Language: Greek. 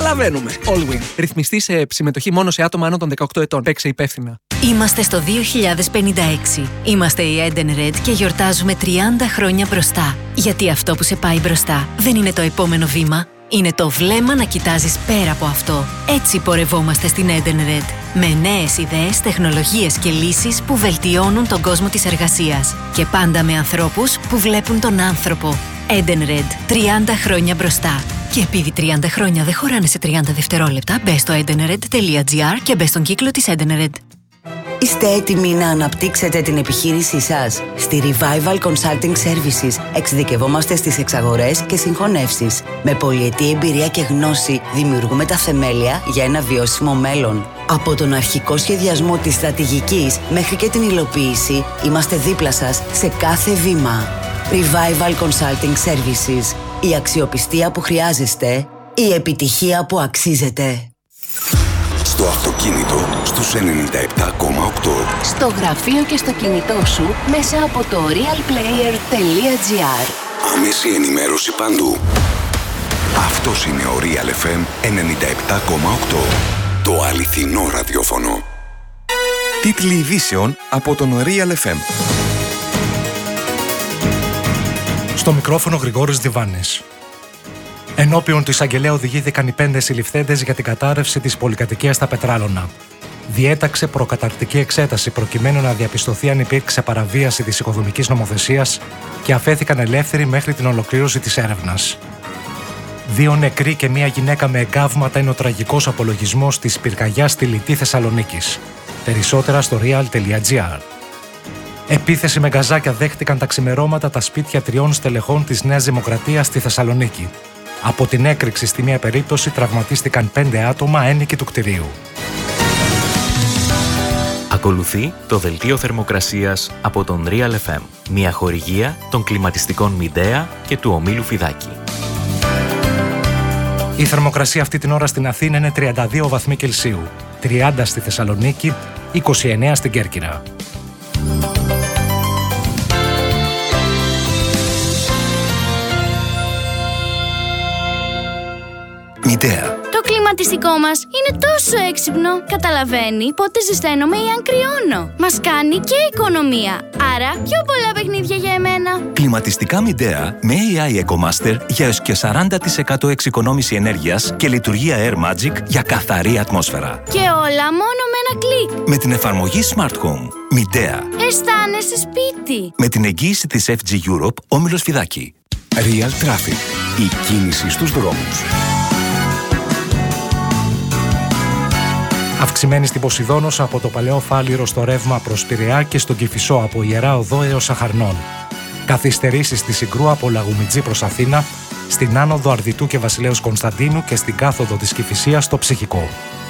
Καταλαβαίνουμε. Allwyn. Ρυθμιστή σε συμμετοχή μόνο σε άτομα άνω των 18 ετών. Παίξε υπεύθυνα. Είμαστε στο 2056. Είμαστε η Edenred και γιορτάζουμε 30 χρόνια μπροστά. Γιατί αυτό που σε πάει μπροστά δεν είναι το επόμενο βήμα. Είναι το βλέμμα να κοιτάζεις πέρα από αυτό. Έτσι πορευόμαστε στην Edenred. Με νέες ιδέες, τεχνολογίες και λύσεις που βελτιώνουν τον κόσμο της εργασίας. Και πάντα με ανθρώπους που βλέπουν τον άνθρωπο. Edenred. 30 χρόνια μπροστά. Και επειδή 30 χρόνια δεν χωράνε σε 30 δευτερόλεπτα, μπες στο edenred.gr και μπες στον κύκλο της Edenred. Είστε έτοιμοι να αναπτύξετε την επιχείρησή σας? Στη Revival Consulting Services εξειδικευόμαστε στις εξαγορές και συγχωνεύσεις. Με πολυετή εμπειρία και γνώση δημιουργούμε τα θεμέλια για ένα βιώσιμο μέλλον. Από τον αρχικό σχεδιασμό της στρατηγικής μέχρι και την υλοποίηση, είμαστε δίπλα σας σε κάθε βήμα. Revival Consulting Services. Η αξιοπιστία που χρειάζεστε, η επιτυχία που αξίζετε. Στο αυτοκίνητο στους 97,8. Στο γραφείο και στο κινητό σου μέσα από το realplayer.gr. Άμεση ενημέρωση παντού. Αυτός είναι ο Real FM 97,8. Το αληθινό ραδιόφωνο. Τίτλοι ειδήσεων από τον Real FM. Στο μικρόφωνο Γρηγόρης Διβάνης. Ενώπιον του εισαγγελέα οδηγήθηκαν οι 5 συλληφθέντες για την κατάρρευση της πολυκατοικίας στα Πετράλωνα. Διέταξε προκαταρκτική εξέταση προκειμένου να διαπιστωθεί αν υπήρξε παραβίαση της οικοδομικής νομοθεσίας και αφέθηκαν ελεύθεροι μέχρι την ολοκλήρωση της έρευνας. 2 νεκροί και 1 γυναίκα με εγκάβματα είναι ο τραγικός απολογισμός της πυρκαγιάς στη Λιτή Θεσσαλονίκης. Περισσότερα στο real.gr. Επίθεση με γκαζάκια δέχτηκαν τα ξημερώματα τα σπίτια 3 στελεχών της Νέας Δημοκρατίας στη Θεσσαλονίκη. Από την έκρηξη στη μία περίπτωση τραυματίστηκαν 5 άτομα ένοικοι του κτηρίου. Ακολουθεί το δελτίο θερμοκρασίας από τον Real FM. Μια χορηγία των κλιματιστικών Midea και του ομίλου Φιδάκη. Η θερμοκρασία αυτή την ώρα στην Αθήνα είναι 32 βαθμοί Κελσίου, 30 στη Θεσσαλονίκη, 29 στην Κέρκυρα. Midea. Το κλιματιστικό μας είναι τόσο έξυπνο. Καταλαβαίνει πότε ζεσταίνομαι ή αν κρυώνω. Μας κάνει και οικονομία. Άρα πιο πολλά παιχνίδια για εμένα. Κλιματιστικά Midea με AI EcoMaster για έως και 40% εξοικονόμηση ενέργειας και λειτουργία Air Magic για καθαρή ατμόσφαιρα. Και όλα μόνο με ένα κλικ. Με την εφαρμογή Smart Home. Midea. Αισθάνεσαι σπίτι. Με την εγγύηση της FG Europe, όμιλος Φιδάκη. Real Traffic. Η κίνηση στους δρόμους. Αυξημένη στην Ποσειδόνος από το Παλαιό Φάληρο στο ρεύμα προς Πειραιά και στον Κηφισό από Ιερά Οδό έως Αχαρνών. Καθυστερήσεις στη Συγκρού από Λαγουμιτζή προς Αθήνα, στην άνοδο Αρδιτού και Βασιλέως Κωνσταντίνου και στην κάθοδο της Κηφισίας στο Ψυχικό.